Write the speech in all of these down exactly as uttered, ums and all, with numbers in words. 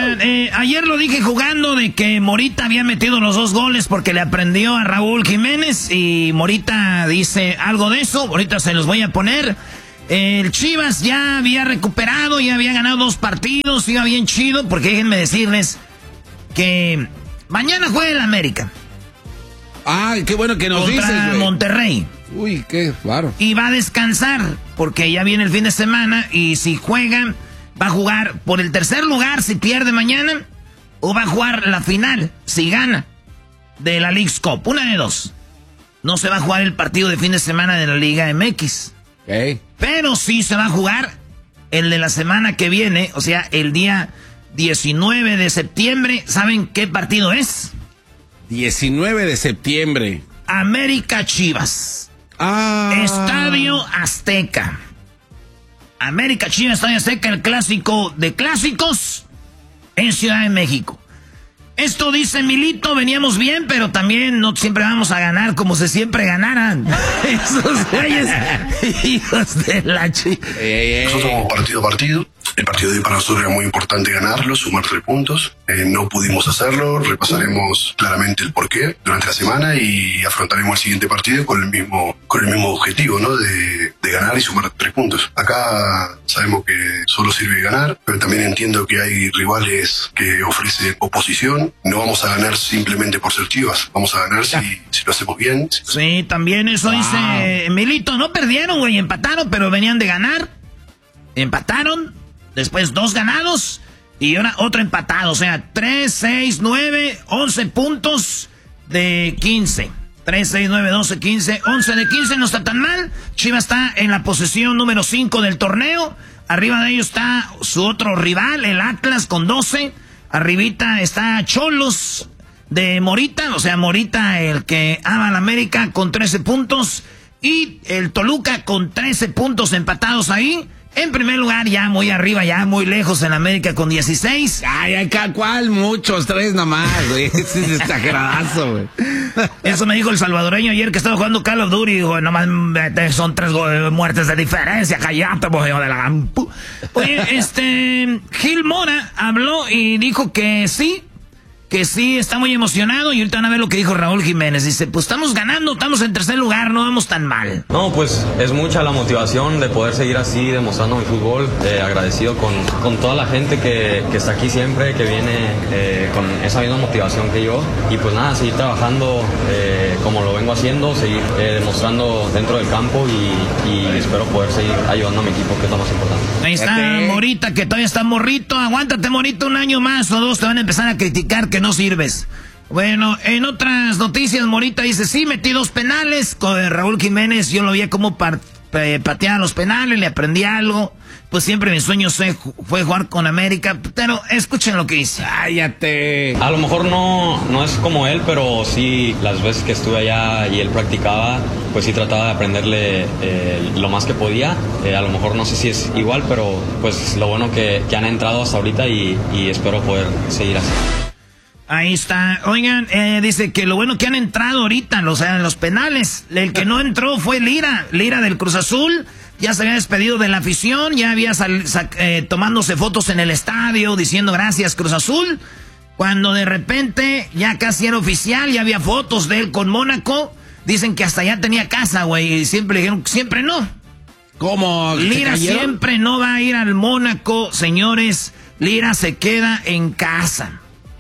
Oigan, eh, ayer lo dije jugando de que Morita había metido los dos goles porque le aprendió a Raúl Jiménez y Morita dice algo de eso, ahorita se los voy a poner. El Chivas ya había recuperado, ya había ganado dos partidos, iba bien chido, porque déjenme decirles que mañana juega el América. Ay, qué bueno que nos contra dices, güey. Monterrey. Uy, qué raro. Y va a descansar, porque ya viene el fin de semana, y si juega, va a jugar por el tercer lugar si pierde mañana, o va a jugar la final si gana de la Leagues Cup. Una de dos. No se va a jugar el partido de fin de semana de la Liga M X. Okay. Pero sí se va a jugar el de la semana que viene, o sea, el día diecinueve de septiembre. ¿Saben qué partido es? diecinueve de septiembre. América Chivas. Ah. Estadio Azteca. América Chivas, Estadio Azteca, el clásico de clásicos en Ciudad de México. Esto dice Milito, veníamos bien, pero también no siempre vamos a ganar como si siempre ganaran. Esos güeyes, hijos de la chica. Nosotros vamos partido a partido. El partido de hoy para nosotros era muy importante ganarlo, sumar tres puntos. Eh, no pudimos hacerlo, repasaremos claramente el porqué durante la semana y afrontaremos el siguiente partido con el mismo con el mismo objetivo, ¿no? De, de ganar y sumar tres puntos. Acá sabemos que solo sirve ganar, pero también entiendo que hay rivales que ofrecen oposición. No vamos a ganar simplemente por ser Chivas, vamos a ganar si, si lo hacemos bien. Sí, también eso wow. dice Milito. No perdieron, güey, empataron, pero venían de ganar. Empataron. Después dos ganados y ahora otro empatado. O sea, tres, seis, nueve, once puntos de quince. tres, seis, nueve, doce, quince, once de quince. No está tan mal. Chivas está en la posición número cinco del torneo. Arriba de ellos está su otro rival, el Atlas, con doce. Arribita está Cholos de Morita. O sea, Morita, el que ama a la América, con trece puntos. Y el Toluca con trece puntos empatados ahí. En primer lugar, ya muy arriba, ya muy lejos en América con dieciséis. Ay, acá, ¿cuál? Muchos, tres nomás, güey. Ese es exageradazo, güey. Eso me dijo el salvadoreño ayer que estaba jugando Call of Duty. Dijo, nomás son tres muertes de diferencia. Callate, pues, hijo de la gampu. Oye, este, Gil Mora habló y dijo que sí, que sí, está muy emocionado. Y ahorita van a ver lo que dijo Raúl Jiménez. Dice, pues estamos ganando, estamos en tercer lugar, no vamos tan mal. No, pues es mucha la motivación de poder seguir así, demostrando mi fútbol. Eh, agradecido con, con toda la gente que, que está aquí siempre, que viene eh, con esa misma motivación que yo. Y pues nada, seguir trabajando eh, como lo vengo haciendo, seguir eh, demostrando dentro del campo y, y espero poder seguir ayudando a mi equipo, que es lo más importante. Ahí está Morita, que todavía está morrito. Aguántate, Morito, un año más o dos, te van a empezar a criticar que no sirves. Bueno, en otras noticias, Morita dice, sí, metí dos penales con Raúl Jiménez, yo lo vi como par, eh, patear los penales, le aprendí algo. Pues siempre mi sueño fue, fue jugar con América, pero escuchen lo que dice. Cállate. A lo mejor no, no es como él, pero sí, las veces que estuve allá y él practicaba, pues sí trataba de aprenderle eh, lo más que podía. Eh, a lo mejor no sé si es igual, pero pues lo bueno que, que han entrado hasta ahorita y, y espero poder seguir así. Ahí está. Oigan, eh, dice que lo bueno que han entrado ahorita, o sea, en los penales. El que no entró fue Lira, Lira del Cruz Azul. Ya se había despedido de la afición, ya había sal, eh, tomándose fotos en el estadio, diciendo gracias Cruz Azul. Cuando de repente ya casi era oficial, ya había fotos de él con Mónaco. Dicen que hasta ya tenía casa, güey, y siempre dijeron que siempre no. ¿Cómo? Lira siempre no va a ir al Mónaco, señores. Lira se queda en casa.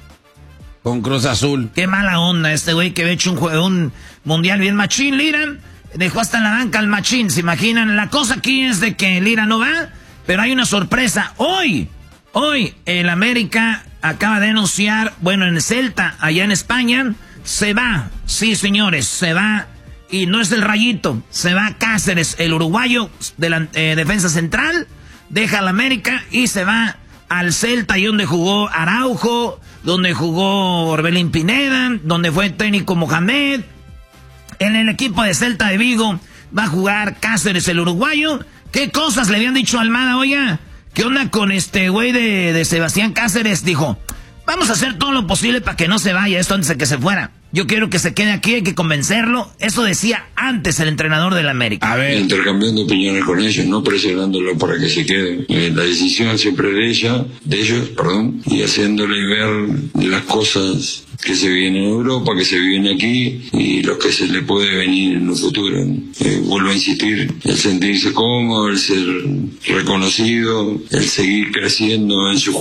Con Cruz Azul. Qué mala onda este güey que había hecho un, juego, un mundial bien machín, Lira. Dejó hasta en la banca al machín, ¿se imaginan? La cosa aquí es de que Lira no va, pero hay una sorpresa. Hoy, hoy, el América acaba de anunciar, bueno, en Celta, allá en España, se va. Sí, señores, se va. Y no es el Rayito, se va Cáceres, el uruguayo de la eh, defensa central, deja al América y se va al Celta, ahí donde jugó Araujo, donde jugó Orbelín Pineda, donde fue técnico Mohamed. En el equipo de Celta de Vigo va a jugar Cáceres, el uruguayo. ¿Qué cosas le habían dicho a Almada? Oiga, ¿qué onda con este güey de, de Sebastián Cáceres? Dijo, vamos a hacer todo lo posible para que no se vaya esto antes de que se fuera. yo quiero que se quede aquí, hay que convencerlo. Eso decía antes el entrenador del América. A ver. Intercambiando opiniones con ellos, no presionándolo para que se quede. Eh, la decisión siempre de ella, de ellos, perdón, y haciéndole ver las cosas que se vienen en Europa, que se viven aquí y lo que se le puede venir en un futuro. Eh, vuelvo a insistir, el sentirse cómodo, el ser reconocido, el seguir creciendo en su